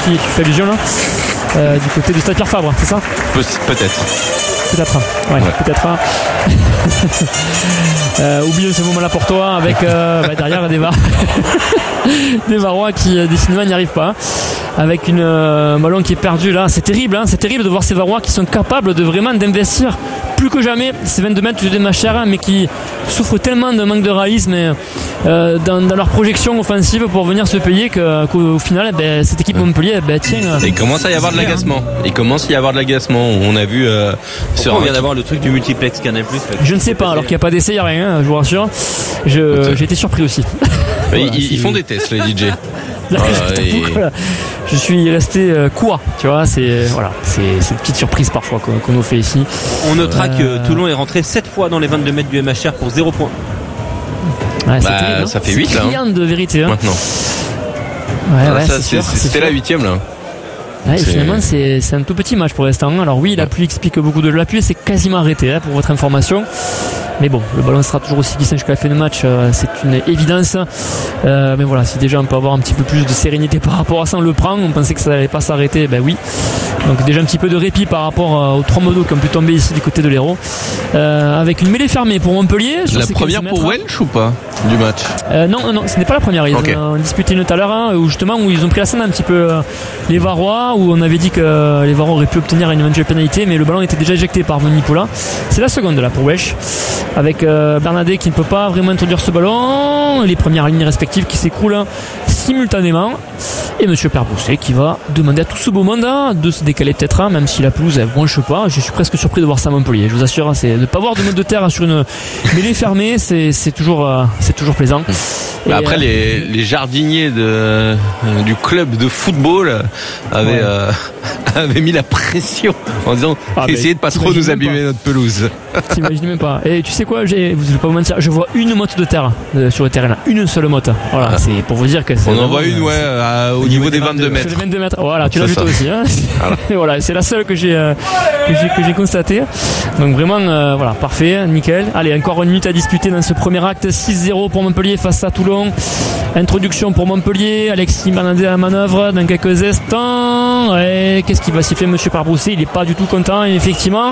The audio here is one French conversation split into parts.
qui tu fais allusion là, du côté de Stade Pierre Fabre, c'est ça? Peut-être. Ouais. Peut-être. Oubliez ce moment-là pour toi avec derrière des Varois qui décidément n'y arrivent pas. Avec un ballon qui est perdu là, c'est terrible de voir ces Varois qui sont capables de vraiment d'investir plus que jamais ces 22 mètres de Machère, mais qui souffrent tellement d'un manque de réalisme dans leur projection offensive pour venir se payer qu'au final cette équipe Montpellier tient. Il commence à y avoir de l'agacement. On a vu on vient d'avoir le truc du multiplex Canal+. Je ne sais pas, alors qu'il n'y a pas d'essai, il n'y a rien, je vous rassure. J'ai été surpris aussi. Voilà, ils font des tests les DJ. Voilà. Je suis resté quoi, tu vois, c'est une petite surprise parfois qu'on nous fait ici. On notera que Toulon est rentré 7 fois dans les 22 mètres du MHR pour 0 points. Ouais, c'est terrible, ça fait 8 là. C'est de vérité. Maintenant. C'était la 8ème là. Ouais, finalement c'est un tout petit match pour l'instant. Alors oui, la pluie explique beaucoup de la pluie, c'est quasiment arrêté pour votre information. Mais bon, le ballon sera toujours aussi glissant jusqu'à la fin du match, c'est une évidence. Mais voilà, si déjà on peut avoir un petit peu plus de sérénité par rapport à ça, on le prend. On pensait que ça n'allait pas s'arrêter, oui. Donc déjà un petit peu de répit par rapport aux 3 modos qui ont pu tomber ici du côté de l'Hérault. Avec une mêlée fermée pour Montpellier. La première pour Welsh ou pas du match? Non, ce n'est pas la première. Ils ont disputé une tout à l'heure, où ils ont pris la scène un petit peu les Varois, où on avait dit que les Varois auraient pu obtenir une éventuelle pénalité, mais le ballon était déjà éjecté par Venipola. C'est la seconde là pour Welsh, avec Bernadette qui ne peut pas vraiment introduire ce ballon, les premières lignes respectives qui s'écroulent simultanément, et monsieur Perbrousset qui va demander à tout ce beau monde de se décaler peut-être, même si la pelouse elle bronche pas. Je suis presque surpris de voir ça à Montpellier, je vous assure, c'est de ne pas voir de mode de terre sur une mêlée fermée, c'est toujours plaisant. Après les jardiniers du club de football avaient mis la pression en disant essayez de pas trop nous abîmer notre pelouse. T'imagines même pas. Et tu sais quoi, je vais pas vous mentir, je vois une motte de terre sur le terrain là, une seule motte. Voilà, c'est pour vous dire que c'est on en voit une au niveau des 22 mètres. Les 22 mètres. Voilà, tu l'as vu toi aussi. Voilà, c'est la seule que j'ai constatée. Donc vraiment parfait, nickel. Allez, encore une minute à disputer dans ce premier acte. 6-0 pour Montpellier face à Toulon. Introduction pour Montpellier, Alexis Bernadette à la manœuvre dans quelques instants. Et qu'est-ce qu'il va siffler monsieur Perbrousset? Il n'est pas du tout content, effectivement,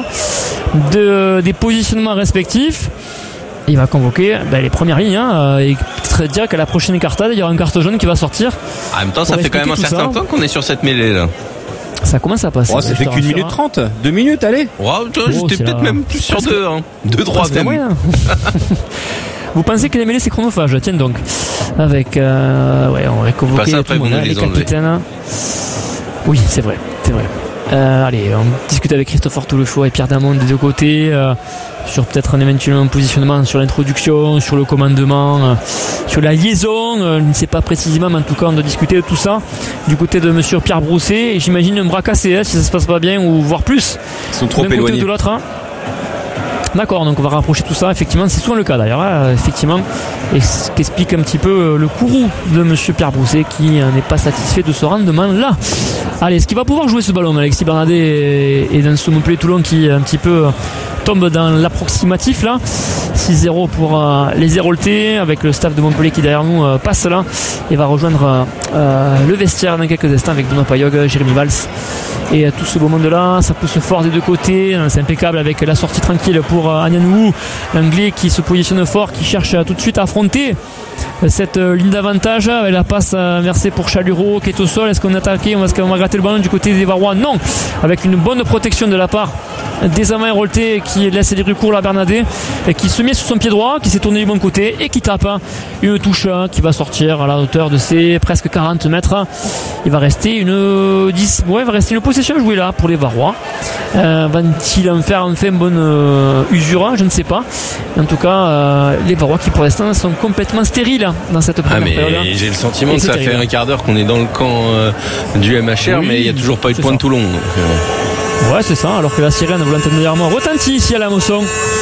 des positionnements respectifs. Il va convoquer les premières lignes et dire qu'à la prochaine écartade il y aura une carte jaune qui va sortir. En même temps, ça fait quand même un certain temps qu'on est sur cette mêlée là. Ça commence à passer. Ça fait qu'une minute 30. 2 minutes, allez. J'étais peut-être même plus sur 2-3 même. Vous pensez que les mêlées c'est chronophage? Tiens donc. Avec on va convoquer tout le monde, les capitaines. Oui, c'est vrai. Allez, on discute avec Christopher Toulefaux et Pierre Damon des deux côtés sur peut-être un éventuel positionnement sur l'introduction, sur le commandement, sur la liaison. Je ne sais pas précisément, mais en tout cas on doit discuter de tout ça du côté de monsieur Pierre Brousset. Et j'imagine un bras cassé si ça se passe pas bien, ou voire plus. Ils sont trop éloignés. De l'autre. D'accord, donc on va rapprocher tout ça. Effectivement, c'est souvent le cas d'ailleurs. Effectivement, et ce qui explique un petit peu le courroux de monsieur Pierre Brousset qui n'est pas satisfait de ce rendement là. Allez, est-ce qu'il va pouvoir jouer ce ballon, Alexis Bernadette, et dans ce Montpellier Toulon qui un petit peu tombe dans l'approximatif là. 6-0 pour les Héroltais, avec le staff de Montpellier qui derrière nous passe là et va rejoindre le vestiaire dans quelques instants avec Benoît Payog, Jérémy Valls et tout ce beau monde là. Ça pousse fort des deux côtés, c'est impeccable avec la sortie tranquille pour Agnanou, l'anglais qui se positionne fort, qui cherche tout de suite à affronter cette ligne d'avantage avec la passe inversée pour Chalureau qui est au sol. Est-ce qu'on attaque? On va gratter le ballon du côté des Varois? Non, avec une bonne protection de la part des amants Héroltais qui laisse les rues courtes à Bernadette et qui se met sur son pied droit, qui s'est tourné du bon côté et qui tape une touche qui va sortir à la hauteur de ses presque 40 mètres. Il va rester une possession jouée là pour les Varois. Va-t-il en faire enfin une bonne usure? Je ne sais pas. En tout cas, les Varois qui pour l'instant sont complètement stériles dans cette première période. J'ai le sentiment que ça fait un quart d'heure qu'on est dans le camp du MHR, mais il n'y a toujours pas eu de point de Toulon. Ouais, c'est ça, alors que la sirène volontairement retentit ici à la Mosson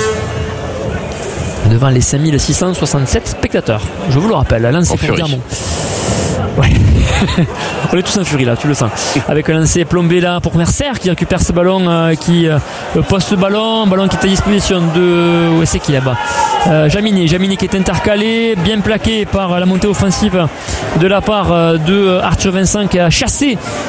devant les 5667 spectateurs. Je vous le rappelle, la lance pour Diamant. Ouais. On est tous en furie là, tu le sens. Avec un lancer plombé là pour Mercer qui récupère ce ballon, qui poste ce ballon qui est à disposition de. Où est-ce qu'il est là-bas? Jamini qui est intercalé, bien plaqué par la montée offensive de la part de Arthur Vincent qui a chassé